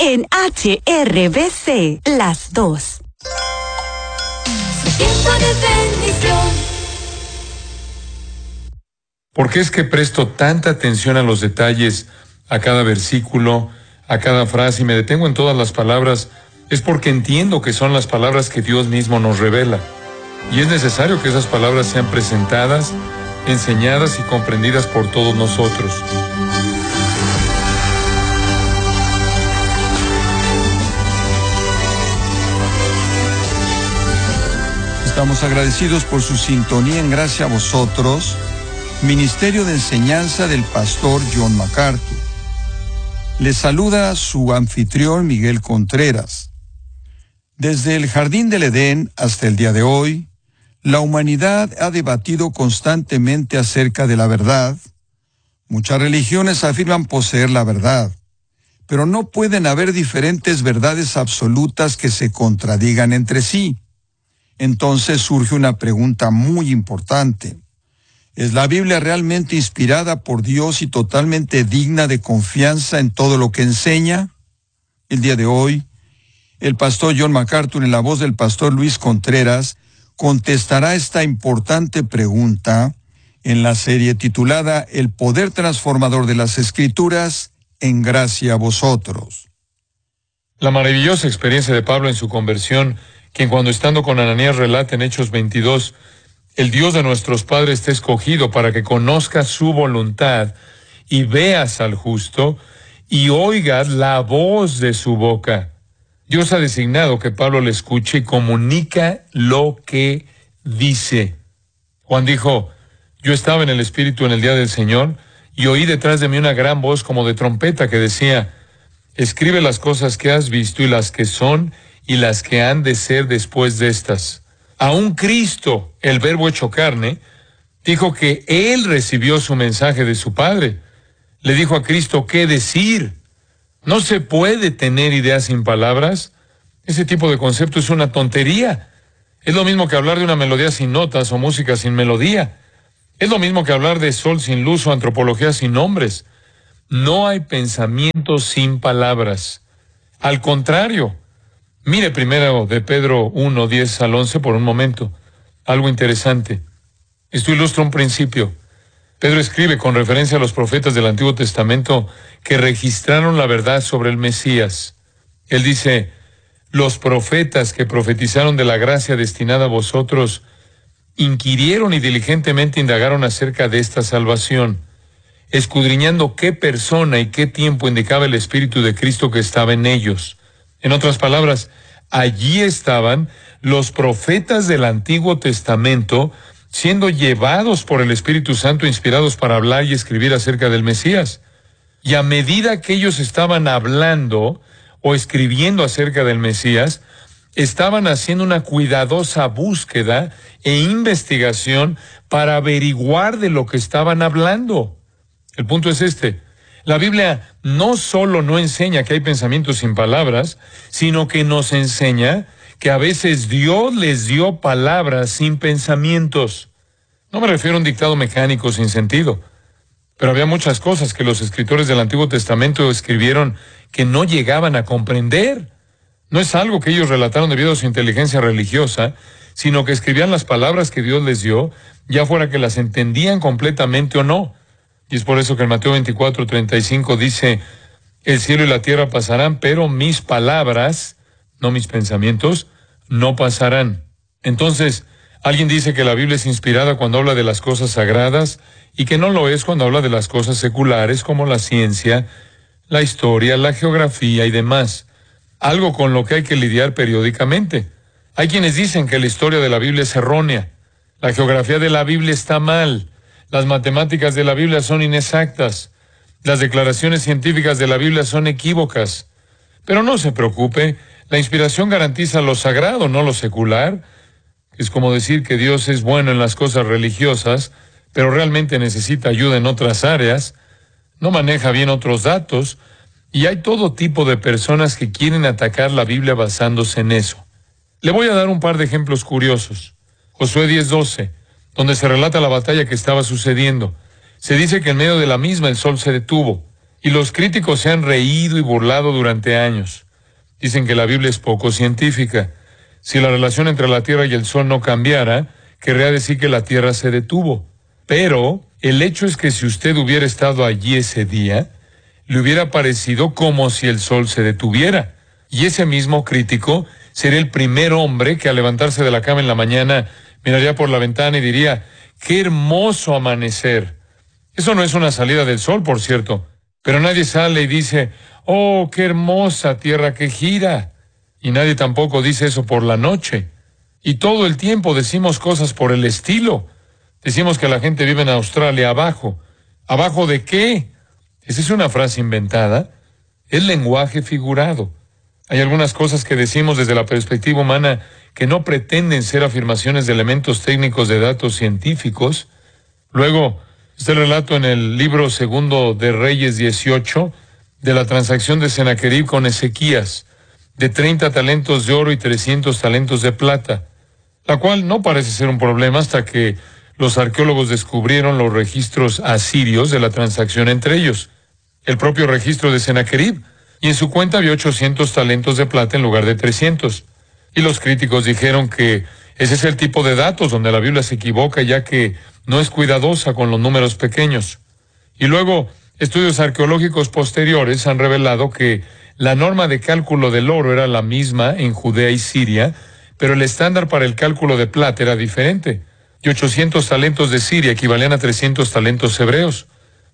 en HRBC, las 2. Tiempo de bendición. ¿Por qué es que presto tanta atención a los detalles, a cada versículo, a cada frase y me detengo en todas las palabras? Es porque entiendo que son las palabras que Dios mismo nos revela. Y es necesario que esas palabras sean presentadas, enseñadas y comprendidas por todos nosotros. Estamos agradecidos por su sintonía en Gracia a Vosotros, Ministerio de Enseñanza del Pastor John MacArthur. Les saluda su anfitrión Miguel Contreras. Desde el Jardín del Edén hasta el día de hoy, la humanidad ha debatido constantemente acerca de la verdad. Muchas religiones afirman poseer la verdad, pero no pueden haber diferentes verdades absolutas que se contradigan entre sí. Entonces surge una pregunta muy importante. ¿Es la Biblia realmente inspirada por Dios y totalmente digna de confianza en todo lo que enseña? El día de hoy, el pastor John MacArthur, en la voz del pastor Luis Contreras, contestará esta importante pregunta en la serie titulada El poder transformador de las Escrituras, en Gracia a Vosotros. La maravillosa experiencia de Pablo en su conversión, quien cuando estando con Ananías relata en Hechos 22, el Dios de nuestros padres te ha escogido para que conozcas su voluntad y veas al justo y oigas la voz de su boca. Dios ha designado que Pablo le escuche y comunica lo que dice. Juan dijo, yo estaba en el Espíritu en el día del Señor y oí detrás de mí una gran voz como de trompeta que decía, escribe las cosas que has visto y las que son y las que han de ser después de estas. Aún Cristo, el Verbo hecho carne, dijo que Él recibió su mensaje de su Padre. Le dijo a Cristo qué decir. No se puede tener ideas sin palabras. Ese tipo de concepto es una tontería. Es lo mismo que hablar de una melodía sin notas o música sin melodía. Es lo mismo que hablar de sol sin luz o antropología sin nombres. No hay pensamiento sin palabras. Al contrario, mire primero de Pedro 1, 10 al 11 por un momento. Algo interesante. Esto ilustra un principio. Pedro escribe con referencia a los profetas del Antiguo Testamento que registraron la verdad sobre el Mesías. Él dice, los profetas que profetizaron de la gracia destinada a vosotros inquirieron y diligentemente indagaron acerca de esta salvación, escudriñando qué persona y qué tiempo indicaba el Espíritu de Cristo que estaba en ellos. En otras palabras, allí estaban los profetas del Antiguo Testamento siendo llevados por el Espíritu Santo, inspirados para hablar y escribir acerca del Mesías. Y a medida que ellos estaban hablando o escribiendo acerca del Mesías, estaban haciendo una cuidadosa búsqueda e investigación para averiguar de lo que estaban hablando. El punto es este. La Biblia no solo no enseña que hay pensamientos sin palabras, sino que nos enseña que a veces Dios les dio palabras sin pensamientos. No me refiero a un dictado mecánico sin sentido, pero había muchas cosas que los escritores del Antiguo Testamento escribieron que no llegaban a comprender. No es algo que ellos relataron debido a su inteligencia religiosa, sino que escribían las palabras que Dios les dio, ya fuera que las entendían completamente o no. Y es por eso que en Mateo 24:35 dice, el cielo y la tierra pasarán, pero mis palabras, no mis pensamientos, no pasarán. Entonces, alguien dice que la Biblia es inspirada cuando habla de las cosas sagradas y que no lo es cuando habla de las cosas seculares como la ciencia, la historia, la geografía y demás. Algo con lo que hay que lidiar periódicamente. Hay quienes dicen que la historia de la Biblia es errónea. La geografía de la Biblia está mal. Las matemáticas de la Biblia son inexactas. Las declaraciones científicas de la Biblia son equívocas. Pero no se preocupe, la inspiración garantiza lo sagrado, no lo secular. Es como decir que Dios es bueno en las cosas religiosas, pero realmente necesita ayuda en otras áreas, no maneja bien otros datos, y hay todo tipo de personas que quieren atacar la Biblia basándose en eso. Le voy a dar un par de ejemplos curiosos. Josué 10:12, donde se relata la batalla que estaba sucediendo. Se dice que en medio de la misma el sol se detuvo, Y los críticos se han reído y burlado durante años. Dicen que la Biblia es poco científica. Si la relación entre la Tierra y el Sol no cambiara, querría decir que la Tierra se detuvo. Pero el hecho es que si usted hubiera estado allí ese día, le hubiera parecido como si el Sol se detuviera. Y ese mismo crítico sería el primer hombre que al levantarse de la cama en la mañana miraría por la ventana y diría, ¡qué hermoso amanecer! Eso no es una salida del Sol, por cierto. Pero nadie sale y dice, ¡oh, qué hermosa tierra que gira! Y nadie tampoco dice eso por la noche. Y todo el tiempo decimos cosas por el estilo. Decimos que la gente vive en Australia abajo. ¿Abajo de qué? ¿Esa es una frase inventada? Es lenguaje figurado. Hay algunas cosas que decimos desde la perspectiva humana que no pretenden ser afirmaciones de elementos técnicos de datos científicos. Luego, este relato en el libro segundo de Reyes 18, de la transacción de Sennacherib con Ezequías, de 30 talentos de oro y 300 talentos de plata, la cual no parece ser un problema hasta que los arqueólogos descubrieron los registros asirios de la transacción entre ellos, el propio registro de Sennacherib, y en su cuenta había 800 talentos de plata en lugar de 300. Y los críticos dijeron que ese es el tipo de datos donde la Biblia se equivoca, ya que no es cuidadosa con los números pequeños. Y luego, estudios arqueológicos posteriores han revelado que la norma de cálculo del oro era la misma en Judea y Siria, pero el estándar para el cálculo de plata era diferente. Y 800 talentos de Siria equivalían a 300 talentos hebreos.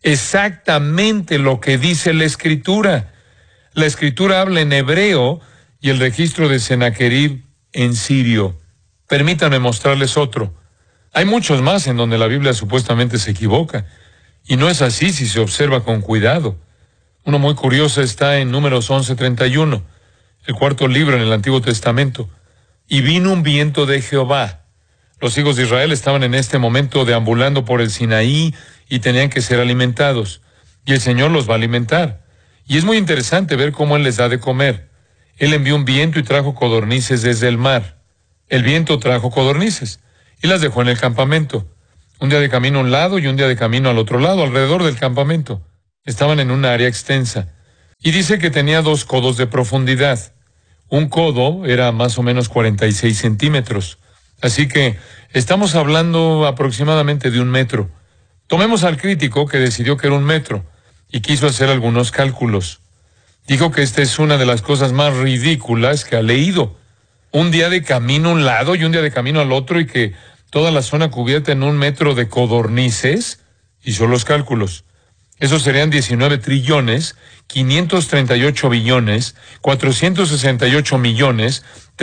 Exactamente lo que dice la Escritura. La Escritura habla en hebreo y el registro de Sennacherib en sirio. Permítanme mostrarles otro. Hay muchos más en donde la Biblia supuestamente se equivoca. Y no es así si se observa con cuidado. Uno muy curioso está en Números 11:31, el cuarto libro en el Antiguo Testamento. Y vino un viento de Jehová. Los hijos de Israel estaban en este momento deambulando por el Sinaí y tenían que ser alimentados. Y el Señor los va a alimentar. Y es muy interesante ver cómo Él les da de comer. Él envió un viento y trajo codornices desde el mar. El viento trajo codornices y las dejó en el campamento. Un día de camino a un lado y un día de camino al otro lado, alrededor del campamento. Estaban en un área extensa. Y dice que tenía 2 codos de profundidad. Un codo era más o menos 46 centímetros. Así que estamos hablando aproximadamente de 1 metro. Tomemos al crítico que decidió que era 1 metro y quiso hacer algunos cálculos. Dijo que esta es una de las cosas más ridículas que ha leído. Un día de camino a un lado y un día de camino al otro y que toda la zona cubierta en 1 metro de codornices. Hizo los cálculos. Esos serían 19 trillones, 538 billones, 468 millones,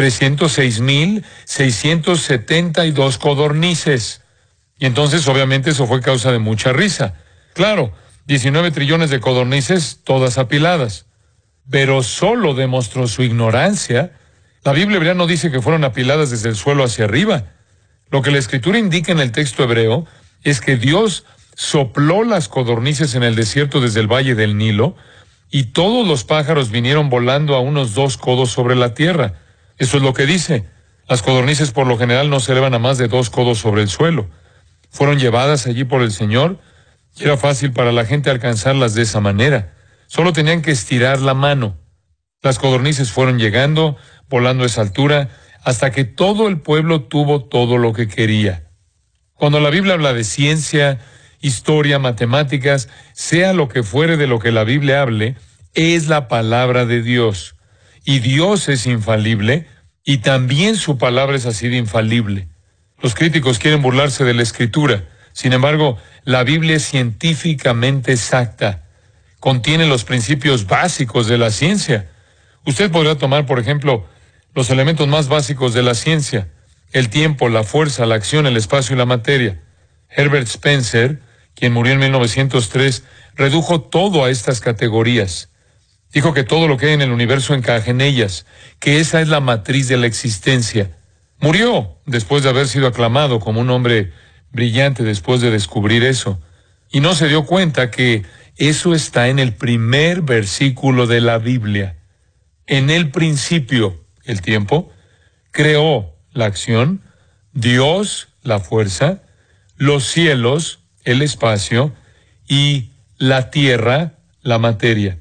306,672 codornices. Y entonces, obviamente, eso fue causa de mucha risa. Claro, 19 trillones de codornices, todas apiladas. Pero solo demostró su ignorancia. La Biblia hebrea no dice que fueron apiladas desde el suelo hacia arriba. Lo que la Escritura indica en el texto hebreo es que Dios sopló las codornices en el desierto desde el valle del Nilo, y todos los pájaros vinieron volando a unos 2 codos sobre la tierra. Eso es lo que dice. Las codornices por lo general no se elevan a más de 2 codos sobre el suelo. Fueron llevadas allí por el Señor, y era fácil para la gente alcanzarlas de esa manera. Solo tenían que estirar la mano. Las codornices fueron llegando, volando a esa altura, hasta que todo el pueblo tuvo todo lo que quería. Cuando la Biblia habla de ciencia, historia, matemáticas, sea lo que fuere de lo que la Biblia hable, es la palabra de Dios. Y Dios es infalible, y también su palabra es así de infalible. Los críticos quieren burlarse de la Escritura. Sin embargo, la Biblia es científicamente exacta. Contiene los principios básicos de la ciencia. Usted podrá tomar, por ejemplo, los elementos más básicos de la ciencia: el tiempo, la fuerza, la acción, el espacio y la materia. Herbert Spencer, quien murió en 1903, redujo todo a estas categorías. Dijo que todo lo que hay en el universo encaja en ellas, que esa es la matriz de la existencia. Murió después de haber sido aclamado como un hombre brillante después de descubrir eso. Y no se dio cuenta que eso está en el primer versículo de la Biblia. En el principio, el tiempo, creó la acción, Dios, la fuerza, los cielos, el espacio, y la tierra, la materia.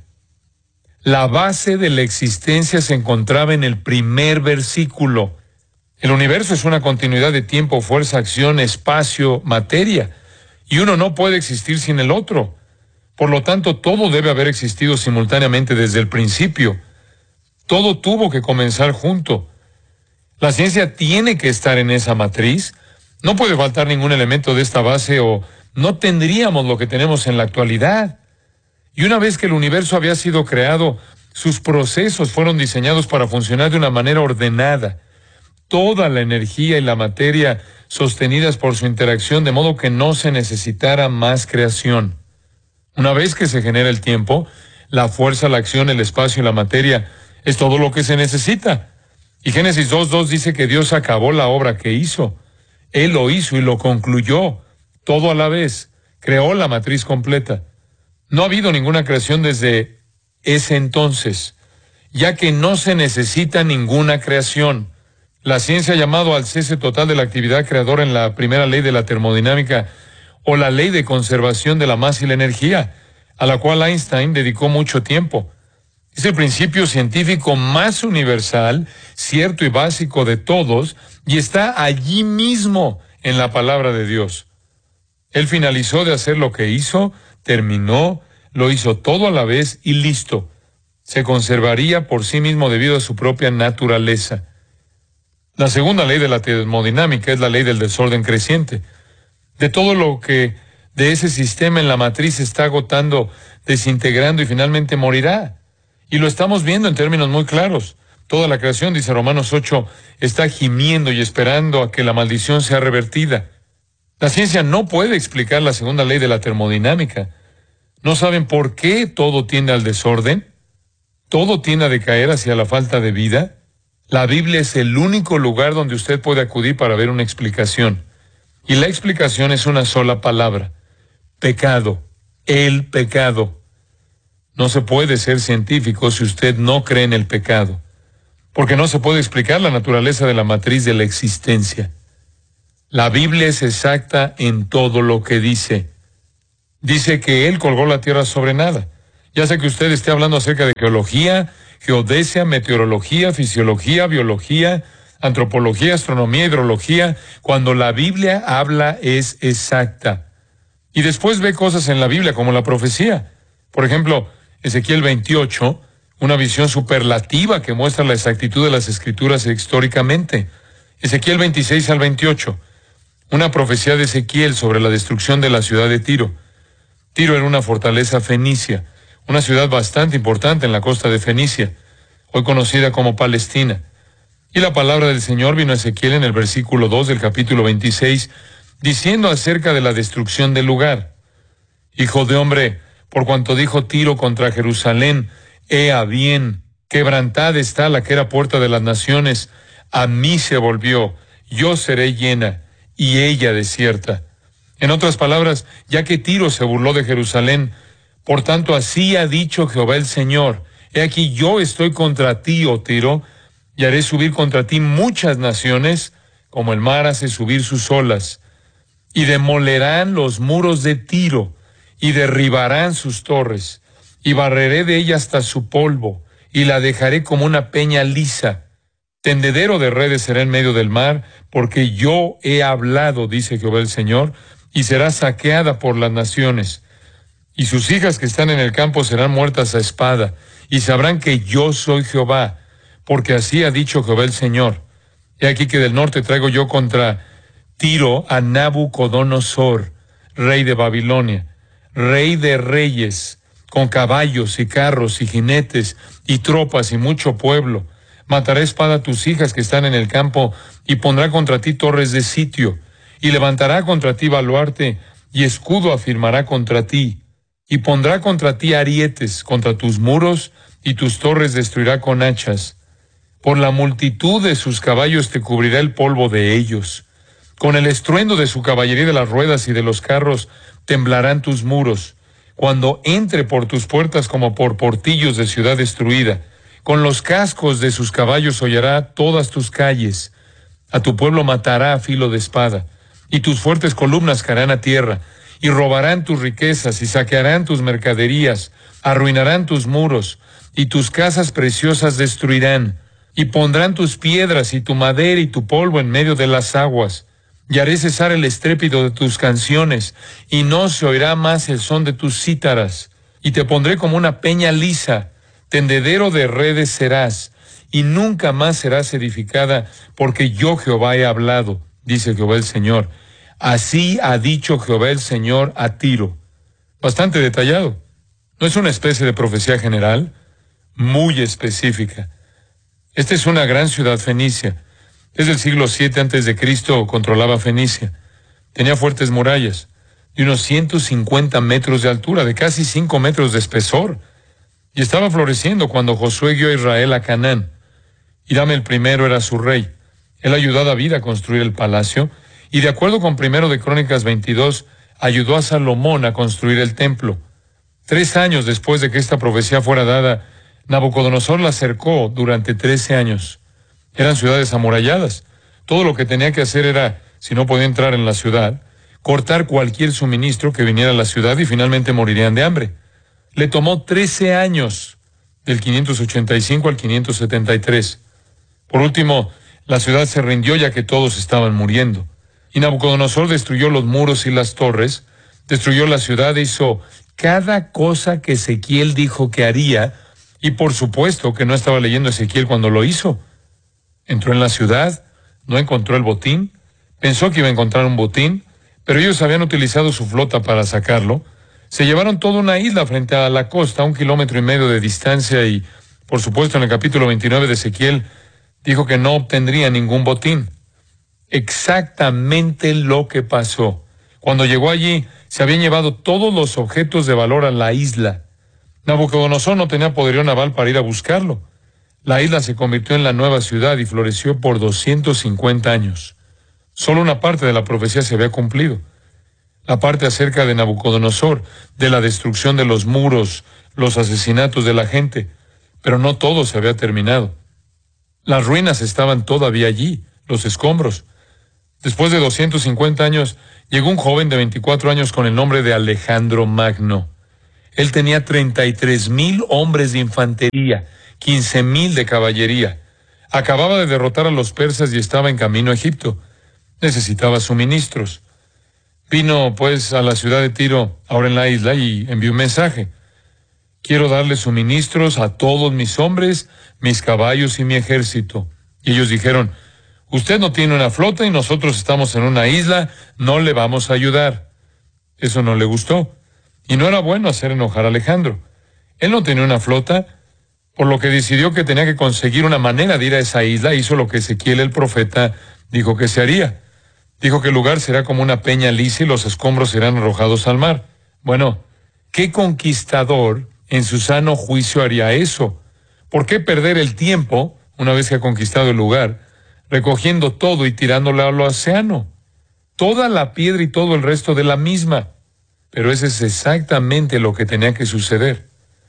La base de la existencia se encontraba en el primer versículo. El universo es una continuidad de tiempo, fuerza, acción, espacio, materia, y uno no puede existir sin el otro. Por lo tanto, todo debe haber existido simultáneamente desde el principio. Todo tuvo que comenzar junto. La ciencia tiene que estar en esa matriz. No puede faltar ningún elemento de esta base o no tendríamos lo que tenemos en la actualidad. Y una vez que el universo había sido creado, sus procesos fueron diseñados para funcionar de una manera ordenada. Toda la energía y la materia sostenidas por su interacción, de modo que no se necesitara más creación. Una vez que se genera el tiempo, la fuerza, la acción, el espacio y la materia es todo lo que se necesita. Y Génesis 2:2 dice que Dios acabó la obra que hizo. Él lo hizo y lo concluyó, todo a la vez. Creó la matriz completa. No ha habido ninguna creación desde ese entonces, ya que no se necesita ninguna creación. La ciencia ha llamado al cese total de la actividad creadora en la primera ley de la termodinámica o la ley de conservación de la masa y la energía, a la cual Einstein dedicó mucho tiempo. Es el principio científico más universal, cierto y básico de todos, y está allí mismo en la palabra de Dios. Él finalizó de hacer lo que hizo, terminó, lo hizo todo a la vez y listo. Se conservaría por sí mismo debido a su propia naturaleza. La segunda ley de la termodinámica es la ley del desorden creciente. De todo lo que de ese sistema en la matriz se está agotando, desintegrando y finalmente morirá. Y lo estamos viendo en términos muy claros. Toda la creación, dice Romanos 8, está gimiendo y esperando a que la maldición sea revertida. La ciencia no puede explicar la segunda ley de la termodinámica. ¿No saben por qué todo tiende al desorden? ¿Todo tiende a decaer hacia la falta de vida? La Biblia es el único lugar donde usted puede acudir para ver una explicación. Y la explicación es una sola palabra: pecado. El pecado. No se puede ser científico si usted no cree en el pecado, porque no se puede explicar la naturaleza de la matriz de la existencia. La Biblia es exacta en todo lo que dice. Dice que Él colgó la tierra sobre nada. Ya sé que usted esté hablando acerca de geología, geodesia, meteorología, fisiología, biología, antropología, astronomía, hidrología. Cuando la Biblia habla es exacta. Y después ve cosas en la Biblia como la profecía. Por ejemplo, Ezequiel 28, una visión superlativa que muestra la exactitud de las Escrituras históricamente. Ezequiel 26 al 28, una profecía de Ezequiel sobre la destrucción de la ciudad de Tiro. Tiro era una fortaleza fenicia, una ciudad bastante importante en la costa de Fenicia, hoy conocida como Palestina. Y la palabra del Señor vino a Ezequiel en el versículo 2 del capítulo 26, diciendo acerca de la destrucción del lugar: Hijo de hombre, por cuanto dijo Tiro contra Jerusalén, ea bien, quebrantada está la que era puerta de las naciones, a mí se volvió, yo seré llena, y ella desierta. En otras palabras, ya que Tiro se burló de Jerusalén, por tanto así ha dicho Jehová el Señor: he aquí yo estoy contra ti, oh Tiro, y haré subir contra ti muchas naciones, como el mar hace subir sus olas, y demolerán los muros de Tiro, y derribarán sus torres, y barreré de ella hasta su polvo, y la dejaré como una peña lisa. Tendedero de redes será en medio del mar, porque yo he hablado, dice Jehová el Señor, y será saqueada por las naciones. Y sus hijas que están en el campo serán muertas a espada, y sabrán que yo soy Jehová, porque así ha dicho Jehová el Señor. He aquí que del norte traigo yo contra Tiro a Nabucodonosor, rey de Babilonia, rey de reyes, con caballos y carros y jinetes y tropas y mucho pueblo. Matará espada a tus hijas que están en el campo, y pondrá contra ti torres de sitio, y levantará contra ti baluarte, y escudo afirmará contra ti, y pondrá contra ti arietes contra tus muros, y tus torres destruirá con hachas. Por la multitud de sus caballos te cubrirá el polvo de ellos. Con el estruendo de su caballería, de las ruedas y de los carros, temblarán tus muros. Cuando entre por tus puertas como por portillos de ciudad destruida, con los cascos de sus caballos hollará todas tus calles. A tu pueblo matará a filo de espada, y tus fuertes columnas caerán a tierra, y robarán tus riquezas, y saquearán tus mercaderías, arruinarán tus muros, y tus casas preciosas destruirán, y pondrán tus piedras, y tu madera, y tu polvo en medio de las aguas, y haré cesar el estrépito de tus canciones, y no se oirá más el son de tus cítaras, y te pondré como una peña lisa, tendedero de redes serás, y nunca más serás edificada, porque yo Jehová he hablado, dice Jehová el Señor. Así ha dicho Jehová el Señor a Tiro. Bastante detallado. No es una especie de profecía general, muy específica. Esta es una gran ciudad fenicia. Desde el siglo VII a.C. controlaba Fenicia. Tenía fuertes murallas, de unos 150 metros de altura, de casi 5 metros de espesor. Y estaba floreciendo cuando Josué guió a Israel a Canaán. Hiram el primero era su rey. Él ayudó a David a construir el palacio, y de acuerdo con 1 de Crónicas 22, ayudó a Salomón a construir el templo. 3 años después de que esta profecía fuera dada, Nabucodonosor la cercó durante 13 años. Eran ciudades amuralladas. Todo lo que tenía que hacer era, si no podía entrar en la ciudad, cortar cualquier suministro que viniera a la ciudad y finalmente morirían de hambre. Le tomó 13 años, del 585 al 573. Por último, la ciudad se rindió ya que todos estaban muriendo. Y Nabucodonosor destruyó los muros y las torres, destruyó la ciudad e hizo cada cosa que Ezequiel dijo que haría, y por supuesto que no estaba leyendo Ezequiel cuando lo hizo. Entró en la ciudad, no encontró el botín, pensó que iba a encontrar un botín, pero ellos habían utilizado su flota para sacarlo. Se llevaron toda una isla frente a la costa, 1,5 kilómetros de distancia, y por supuesto en el capítulo 29 de Ezequiel dijo que no obtendría ningún botín. Exactamente lo que pasó. Cuando llegó allí, se habían llevado todos los objetos de valor a la isla. Nabucodonosor no tenía poderío naval para ir a buscarlo. La isla se convirtió en la nueva ciudad y floreció por 250 años. Solo una parte de la profecía se había cumplido. La parte acerca de Nabucodonosor, de la destrucción de los muros, los asesinatos de la gente, pero no todo se había terminado. Las ruinas estaban todavía allí, los escombros. Después de 250 años, llegó un joven de 24 años con el nombre de Alejandro Magno. Él tenía 33,000 hombres de infantería, 15,000 de caballería. Acababa de derrotar a los persas y estaba en camino a Egipto. Necesitaba suministros. Vino, pues, a la ciudad de Tiro, ahora en la isla, y envió un mensaje. Quiero darle suministros a todos mis hombres, mis caballos y mi ejército. Y ellos dijeron, usted no tiene una flota y nosotros estamos en una isla, no le vamos a ayudar. Eso no le gustó. Y no era bueno hacer enojar a Alejandro. Él no tenía una flota, por lo que decidió que tenía que conseguir una manera de ir a esa isla. Hizo lo que Ezequiel el profeta dijo que se haría. Dijo que el lugar será como una peña lisa y los escombros serán arrojados al mar. Bueno, ¿qué conquistador en su sano juicio haría eso? ¿Por qué perder el tiempo, una vez que ha conquistado el lugar, recogiendo todo y tirándolo al océano? Toda la piedra y todo el resto de la misma. Pero eso es exactamente lo que tenía que suceder.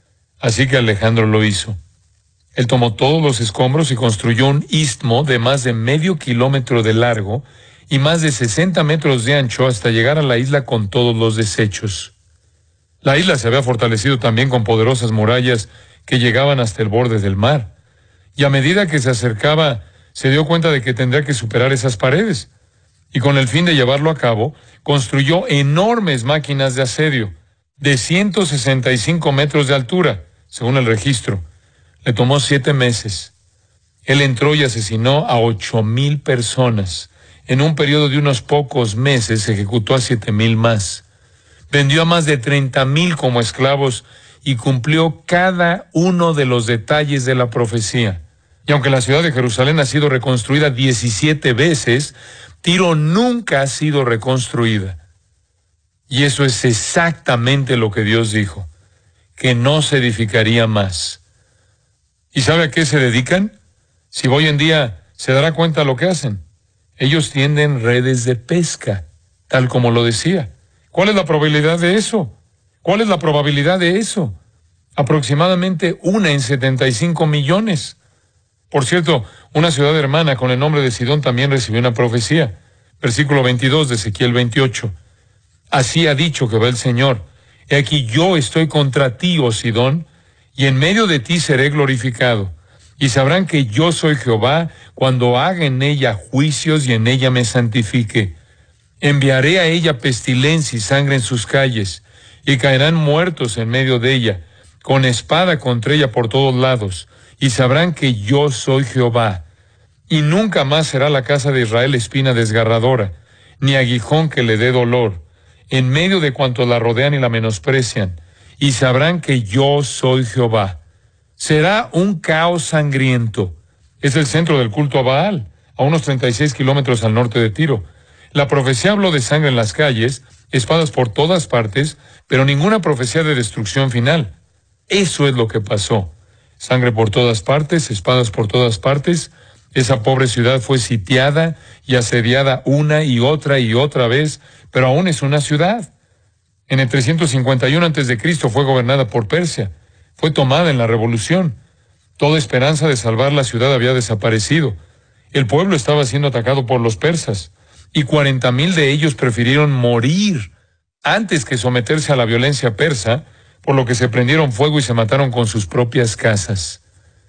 Así que Alejandro lo hizo. Él tomó todos los escombros y construyó un istmo de más de medio kilómetro de largo y más de 60 metros de ancho hasta llegar a la isla con todos los desechos. La isla se había fortalecido también con poderosas murallas que llegaban hasta el borde del mar. Y a medida que se acercaba, se dio cuenta de que tendría que superar esas paredes. Y con el fin de llevarlo a cabo, construyó enormes máquinas de asedio, de 165 metros de altura, según el registro. Le tomó 7 meses. Él entró y asesinó a 8,000 personas. En un periodo de unos pocos meses ejecutó a 7,000 más. Vendió a más de 30,000 como esclavos y cumplió cada uno de los detalles de la profecía. Y aunque la ciudad de Jerusalén ha sido reconstruida 17 veces, Tiro nunca ha sido reconstruida. Y eso es exactamente lo que Dios dijo, que no se edificaría más. ¿Y sabe a qué se dedican? Si hoy en día se dará cuenta lo que hacen. Ellos tienden redes de pesca, tal como lo decía. ¿Cuál es la probabilidad de eso? ¿Cuál es la probabilidad de eso? Aproximadamente 1 en 75 millones. Por cierto, una ciudad hermana con el nombre de Sidón también recibió una profecía. Versículo 22 de Ezequiel 28. Así ha dicho Jehová el Señor. He aquí yo estoy contra ti, oh Sidón, y en medio de ti seré glorificado. Y sabrán que yo soy Jehová cuando haga en ella juicios y en ella me santifique. Enviaré a ella pestilencia y sangre en sus calles, y caerán muertos en medio de ella, con espada contra ella por todos lados, y sabrán que yo soy Jehová. Y nunca más será la casa de Israel espina desgarradora, ni aguijón que le dé dolor, en medio de cuantos la rodean y la menosprecian, y sabrán que yo soy Jehová. Será un caos sangriento. Es el centro del culto a Baal, a unos 36 kilómetros al norte de Tiro. La profecía habló de sangre en las calles, espadas por todas partes, pero ninguna profecía de destrucción final. Eso es lo que pasó. Sangre por todas partes, espadas por todas partes. Esa pobre ciudad fue sitiada y asediada una y otra vez, pero aún es una ciudad. En el 351 a.C. fue gobernada por Persia. Fue tomada en la revolución. Toda esperanza de salvar la ciudad había desaparecido. El pueblo estaba siendo atacado por los persas, y 40,000 de ellos prefirieron morir antes que someterse a la violencia persa, por lo que se prendieron fuego y se mataron con sus propias casas.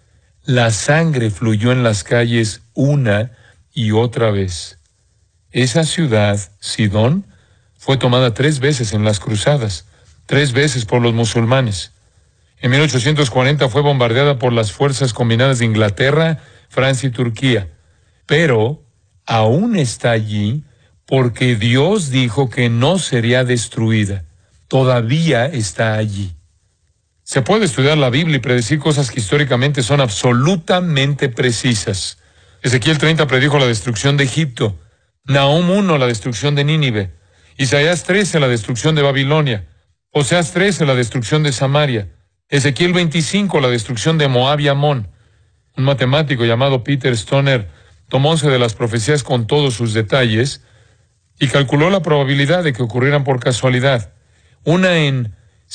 La sangre fluyó en las calles una y otra vez. Esa ciudad, Sidón, fue tomada 3 veces en las cruzadas, 3 veces por los musulmanes. En 1840 fue bombardeada por las fuerzas combinadas de Inglaterra, Francia y Turquía. Pero aún está allí porque Dios dijo que no sería destruida. Todavía está allí. Se puede estudiar la Biblia y predecir cosas que históricamente son absolutamente precisas. Ezequiel 30 predijo la destrucción de Egipto, Nahum 1 la destrucción de Nínive, Isaías 13 la destrucción de Babilonia, Oseas 13 la destrucción de Samaria, Ezequiel 25 la destrucción de Moab y Amón. Un matemático llamado Peter Stoner tomó 11 de las profecías con todos sus detalles y calculó la probabilidad de que ocurrieran por casualidad. Una en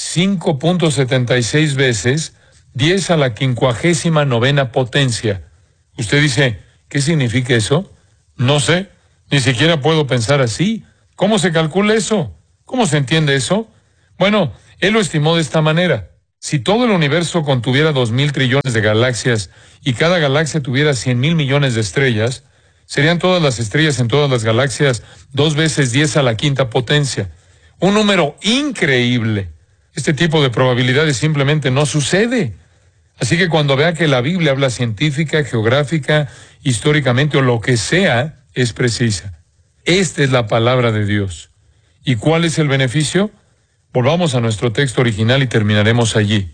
5.76 veces 10 a la 59ª potencia. Usted dice, ¿qué significa eso? No sé, ni siquiera puedo pensar así. ¿Cómo se calcula eso? ¿Cómo se entiende eso? Bueno, él lo estimó de esta manera. Si todo el universo contuviera 2,000 trillones de galaxias y cada galaxia tuviera 100,000 millones de estrellas, serían todas las estrellas en todas las galaxias 2 veces 10 a la 5ª potencia. Un número increíble. Este tipo de probabilidades simplemente no sucede. Así que cuando vea que la Biblia habla científica, geográfica, históricamente o lo que sea, es precisa. Esta es la palabra de Dios. ¿Y cuál es el beneficio? Volvamos a nuestro texto original y terminaremos allí.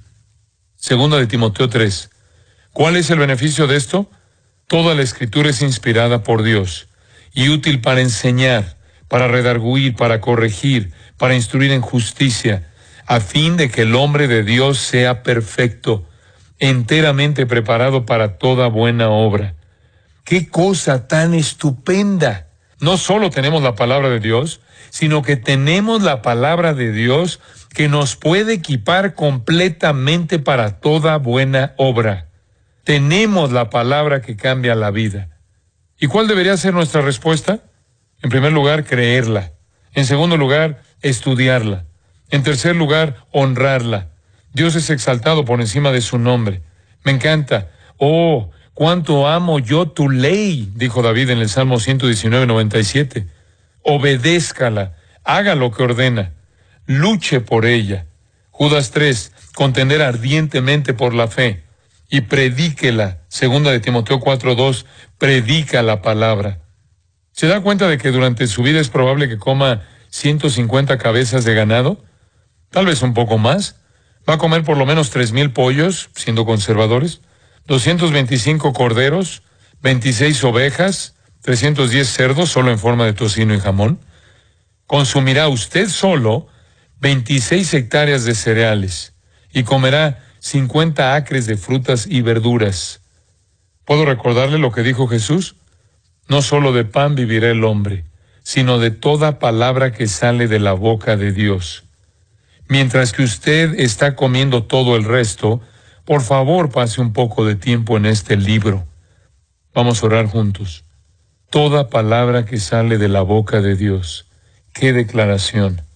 2 Timoteo 3. ¿Cuál es el beneficio de esto? Toda la Escritura es inspirada por Dios y útil para enseñar, para redarguir, para corregir, para instruir en justicia, a fin de que el hombre de Dios sea perfecto, enteramente preparado para toda buena obra. ¡Qué cosa tan estupenda! No solo tenemos la palabra de Dios, sino que tenemos la palabra de Dios que nos puede equipar completamente para toda buena obra. Tenemos la palabra que cambia la vida. ¿Y cuál debería ser nuestra respuesta? En primer lugar, creerla. En segundo lugar, estudiarla. En tercer lugar, honrarla. Dios es exaltado por encima de su nombre. Me encanta. Oh, cuánto amo yo tu ley, dijo David en el Salmo 119:97. Obedézcala, haga lo que ordena, luche por ella. Judas 3, contender ardientemente por la fe y predíquela. 2 Timoteo 4:2, predica la palabra. ¿Se da cuenta de que durante su vida es probable que coma 150 cabezas de ganado? Tal vez un poco más. Va a comer por lo menos 3,000 pollos, siendo conservadores, 225 corderos, 26 ovejas, 310 cerdos, solo en forma de tocino y jamón. Consumirá usted solo 26 hectáreas de cereales y comerá 50 acres de frutas y verduras. ¿Puedo recordarle lo que dijo Jesús? No solo de pan vivirá el hombre, sino de toda palabra que sale de la boca de Dios. Mientras que usted está comiendo todo el resto, por favor pase un poco de tiempo en este libro. Vamos a orar juntos. Toda palabra que sale de la boca de Dios. ¡Qué declaración!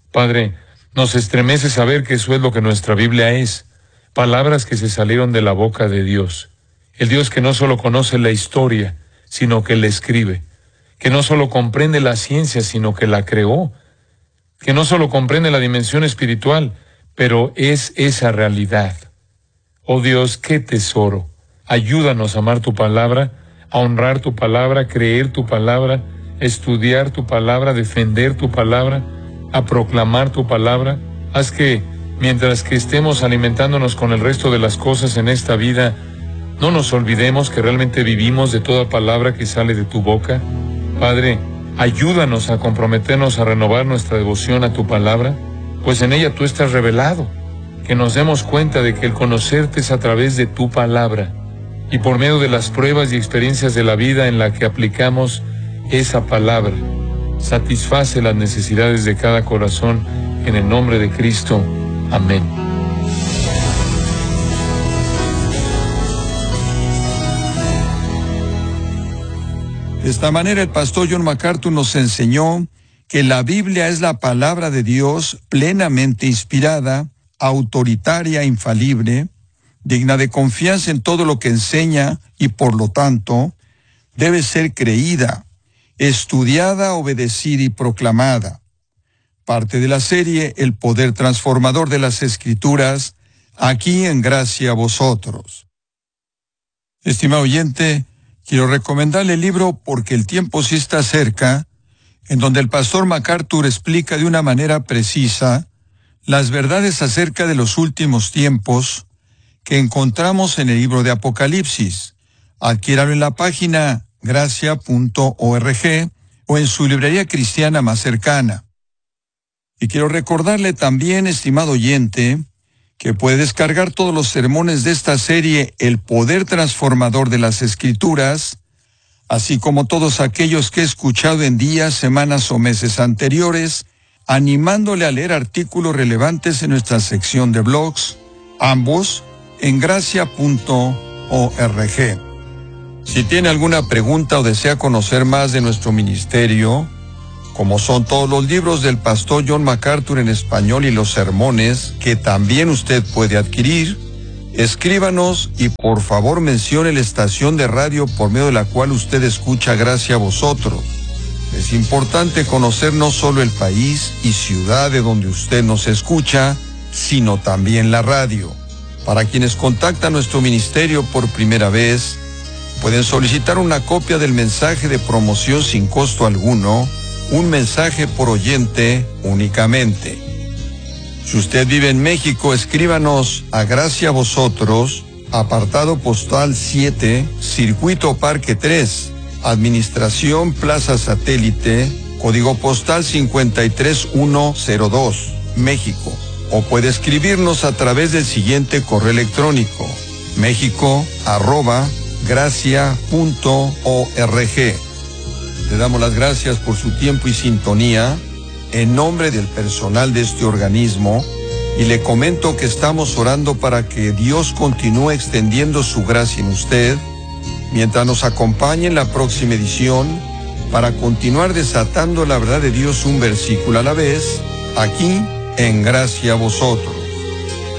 Padre, nos estremece saber que eso es lo que nuestra Biblia es, palabras que se salieron de la boca de Dios. El Dios que no solo conoce la historia, sino que la escribe, que no solo comprende la ciencia, sino que la creó, que no solo comprende la dimensión espiritual, pero es esa realidad. Oh Dios, qué tesoro. Ayúdanos a amar tu palabra, a honrar tu palabra, creer tu palabra, estudiar tu palabra, defender tu palabra, a proclamar tu palabra. Haz que, mientras que estemos alimentándonos con el resto de las cosas en esta vida, no nos olvidemos que realmente vivimos de toda palabra que sale de tu boca. Padre, ayúdanos a comprometernos a renovar nuestra devoción a tu palabra, pues en ella tú estás revelado. Que nos demos cuenta de que el conocerte es a través de tu palabra y por medio de las pruebas y experiencias de la vida en la que aplicamos esa palabra. Satisface las necesidades de cada corazón en el nombre de Cristo. Amén. De esta manera el pastor John MacArthur nos enseñó que la Biblia es la palabra de Dios plenamente inspirada, autoritaria, infalible, digna de confianza en todo lo que enseña y por lo tanto debe ser creída, estudiada, obedecida y proclamada. Parte de la serie El poder transformador de las Escrituras, aquí en Gracia a Vosotros. Estimado oyente, quiero recomendarle el libro Porque el tiempo sí está cerca, en donde el pastor MacArthur explica de una manera precisa las verdades acerca de los últimos tiempos que encontramos en el libro de Apocalipsis. Adquiéralo en la página gracia.org o en su librería cristiana más cercana. Y quiero recordarle también, estimado oyente, que puede descargar todos los sermones de esta serie El poder transformador de las Escrituras, así como todos aquellos que he escuchado en días, semanas o meses anteriores, animándole a leer artículos relevantes en nuestra sección de blogs, ambos en gracia.org. Si tiene alguna pregunta o desea conocer más de nuestro ministerio, como son todos los libros del pastor John MacArthur en español y los sermones que también usted puede adquirir, escríbanos y por favor mencione la estación de radio por medio de la cual usted escucha Gracia a Vosotros. Es importante conocer no solo el país y ciudad de donde usted nos escucha, sino también la radio. Para quienes contactan nuestro ministerio por primera vez, pueden solicitar una copia del mensaje de promoción sin costo alguno, un mensaje por oyente únicamente. Si usted vive en México, escríbanos a Gracia a Vosotros, apartado postal 7, Circuito Parque 3, Administración Plaza Satélite, código postal 53102, México. O puede escribirnos a través del siguiente correo electrónico, mexico@gracia.org. Le damos las gracias por su tiempo y sintonía en nombre del personal de este organismo y le comento que estamos orando para que Dios continúe extendiendo su gracia en usted mientras nos acompañe en la próxima edición para continuar desatando la verdad de Dios un versículo a la vez, aquí en Gracia a Vosotros.